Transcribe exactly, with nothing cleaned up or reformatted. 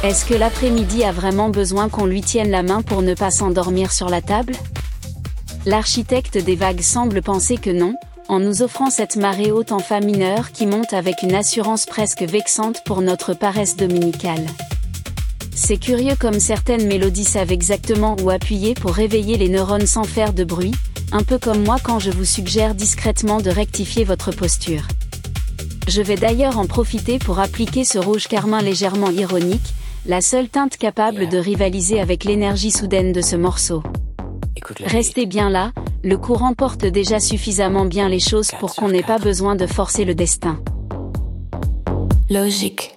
Est-ce que l'après-midi a vraiment besoin qu'on lui tienne la main pour ne pas s'endormir sur la table? L'architecte des vagues semble penser que non, en nous offrant cette marée haute en fa mineur qui monte avec une assurance presque vexante pour notre paresse dominicale. C'est curieux comme certaines mélodies savent exactement où appuyer pour réveiller les neurones sans faire de bruit, un peu comme moi quand je vous suggère discrètement de rectifier votre posture. Je vais d'ailleurs en profiter pour appliquer ce rouge carmin légèrement ironique, la seule teinte capable de rivaliser avec l'énergie soudaine de ce morceau. Restez bien là, le courant porte déjà suffisamment bien les choses pour qu'on n'ait pas besoin de forcer le destin. Logique.